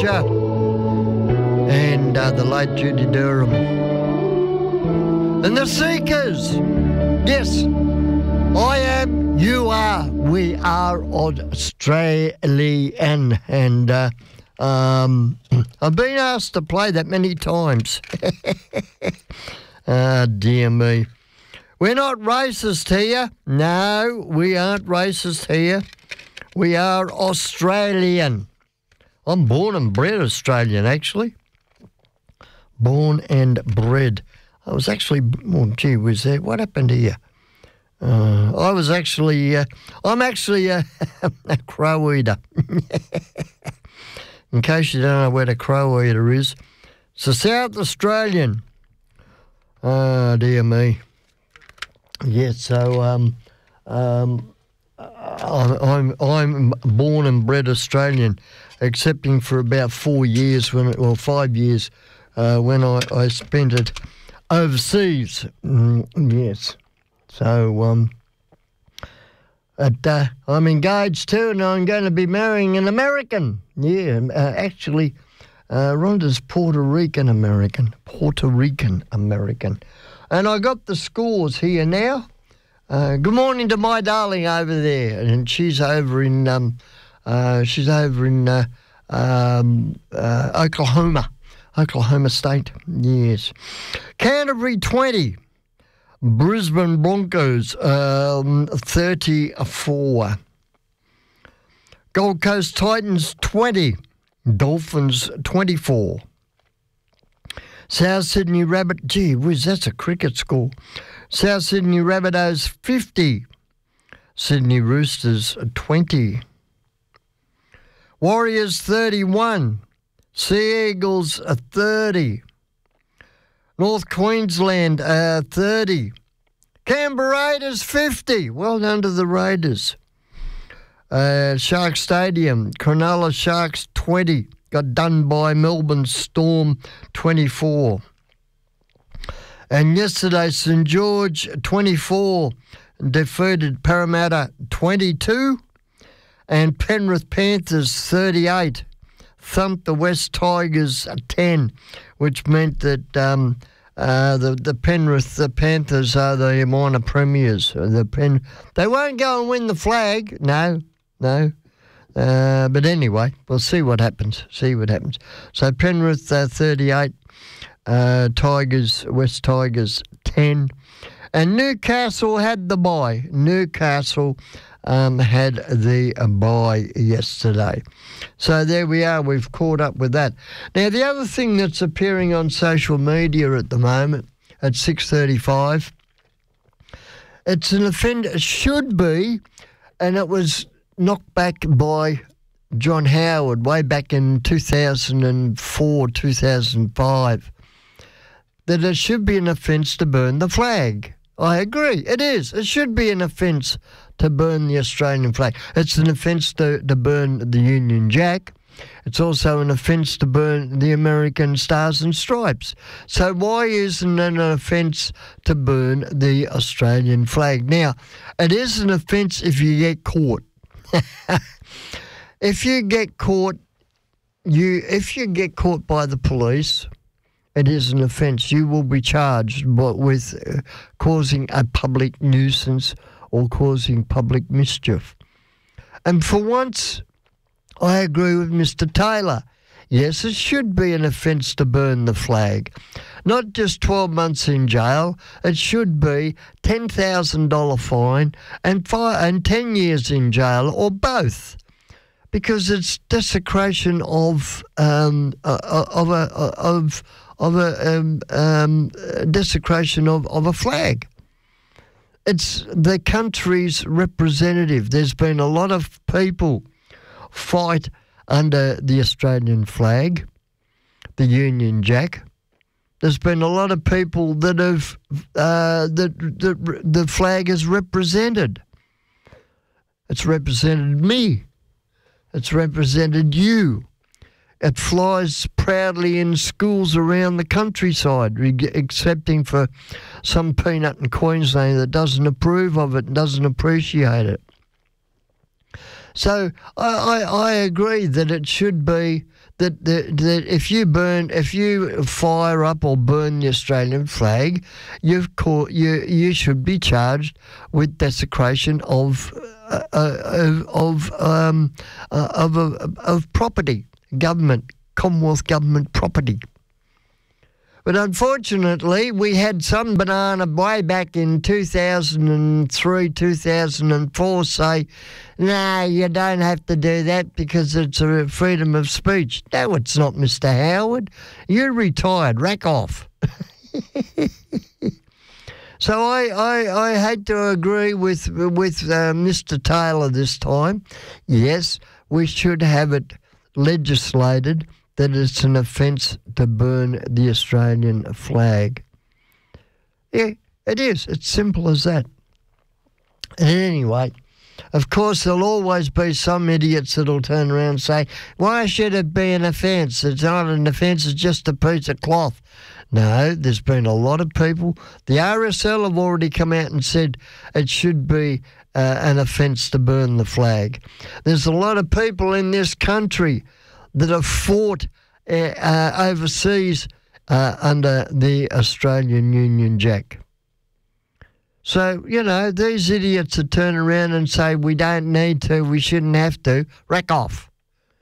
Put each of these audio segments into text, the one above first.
Roger and the late Judy Durham. And the Seekers. Yes, I am, you are, we are Australian. And I've been asked to play that many times. Ah, dear me. We're not racist here. No, we aren't racist here. We are Australian. I'm born and bred Australian, actually. Born and bred. I was actually, oh, gee whiz there. What happened here? I'm actually a crow eater. In case you don't know where the crow eater is, it's a South Australian. Oh, dear me. Yeah, so I'm born and bred Australian, excepting for about 4 years 5 years when I spent it overseas. Yes, so I'm engaged too, and I'm going to be marrying an American. Yeah, actually, Rhonda's Puerto Rican American, and I got the scores here now. Good morning to my darling over there, and she's over in Oklahoma State. Yes, Canterbury 20, Brisbane Broncos 34, Gold Coast Titans 20, Dolphins 24. South Sydney Rabbit, gee whiz, that's a cricket score. South Sydney Rabbitohs 50, Sydney Roosters 20. Warriors 31, Sea Eagles 30. North Queensland 30. Canberra Raiders 50, well done to the Raiders. Shark Stadium, Cronulla Sharks 20. Got done by Melbourne Storm 24. And yesterday, St George 24 defeated Parramatta 22. And Penrith Panthers 38 thumped the West Tigers 10, which meant that the Panthers are the minor premiers. They won't go and win the flag. No. But anyway, we'll see what happens. So Penrith 38, West Tigers 10. And Newcastle had the bye. Newcastle had the bye yesterday. So there we are. We've caught up with that. Now, the other thing that's appearing on social media at the moment at 6:35, it's an offence. It should be, and it was knocked back by John Howard way back in 2004, 2005, that it should be an offence to burn the flag. I agree, it is. It should be an offence to burn the Australian flag. It's an offence to burn the Union Jack. It's also an offence to burn the American Stars and Stripes. So why isn't it an offence to burn the Australian flag? Now, it is an offence if you get caught. If you get caught by the police, it is an offence. You will be charged with causing a public nuisance or causing public mischief. And for once, I agree with Mr. Taylor. Yes, it should be an offence to burn the flag. Not just 12 months in jail. It should be $10,000 fine and 10 years in jail, or both, because it's desecration of desecration of a flag. It's the country's representative. There's been a lot of people fight under the Australian flag, the Union Jack. There's been a lot of people that have the flag has represented. It's represented me. It's represented you. It flies proudly in schools around the countryside, excepting for some peanut in Queensland that doesn't approve of it and doesn't appreciate it. So I agree that it should be that if you fire up or burn the Australian flag, you should be charged with desecration of property, Commonwealth government property. But unfortunately, we had some banana way back in 2003, 2004 say, no, you don't have to do that because it's a freedom of speech. No, it's not, Mr. Howard. You're retired. Rack off. So I hate to agree with Mr. Taylor this time. Yes, we should have it legislated that it's an offence to burn the Australian flag. Yeah, it is. It's simple as that. And anyway, of course, there'll always be some idiots that'll turn around and say, why should it be an offence? It's not an offence, it's just a piece of cloth. No, there's been a lot of people. The RSL have already come out and said it should be an offence to burn the flag. There's a lot of people in this country that have fought overseas under the Australian Union Jack. So, these idiots that turn around and say we don't need to, we shouldn't have to, rack off.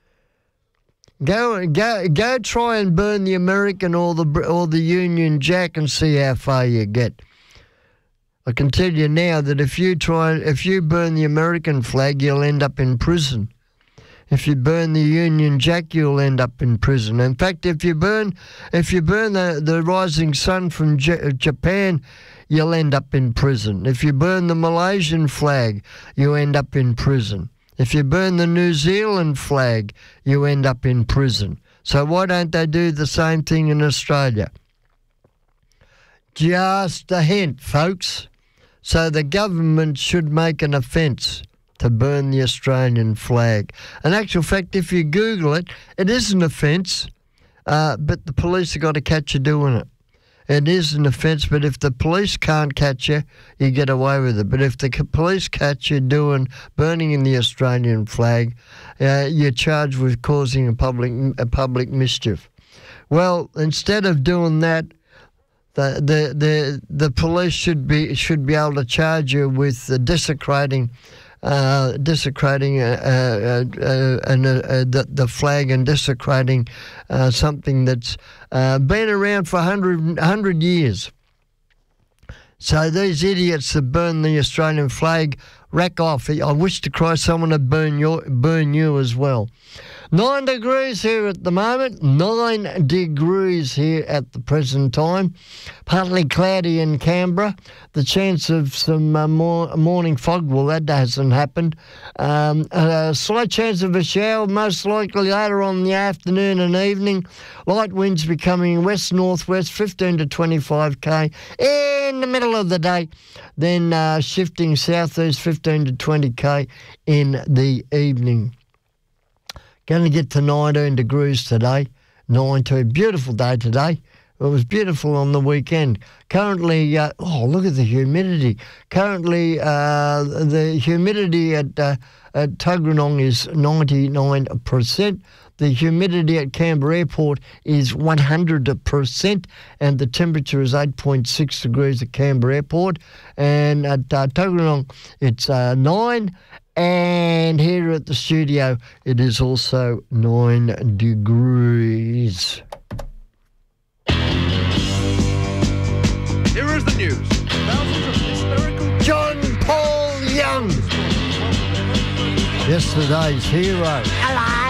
Go try and burn the American or the Union Jack and see how far you get. I can tell you now that if you burn the American flag, you'll end up in prison. If you burn the Union Jack, you'll end up in prison. In fact, if you burn the rising sun from Japan, you'll end up in prison. If you burn the Malaysian flag, you end up in prison. If you burn the New Zealand flag, you end up in prison. So why don't they do the same thing in Australia? Just a hint, folks. So the government should make an offence to burn the Australian flag. In actual fact, if you Google it, it is an offence, but the police have got to catch you doing it. It is an offence, but if the police can't catch you, you get away with it. But if the police catch you burning in the Australian flag, you're charged with causing a public mischief. Well, instead of doing that, the police should be able to charge you with desecrating the flag and desecrating something that's been around for 100 years. So these idiots that burn the Australian flag, rack off. I wish to Christ someone would burn you as well. 9 degrees here at the moment, 9 degrees here at the present time. Partly cloudy in Canberra. The chance of some morning fog, well, that hasn't happened. A slight chance of a shower, most likely later on in the afternoon and evening. Light winds becoming west-northwest, 15 to 25 k in the middle of the day. Then shifting southeast, 15 to 20 k in the evening. Going to get to 19 degrees today. 19, beautiful day today. It was beautiful on the weekend. Currently, look at the humidity. Currently, the humidity at Tuggeranong is 99%. The humidity at Canberra Airport is 100%, and the temperature is 8.6 degrees at Canberra Airport. And at Tuggeranong, it's 9. And here at the studio, it is also 9 degrees. Here is the news. Thousands of hysterical... John Paul Young, yesterday's hero. Hello.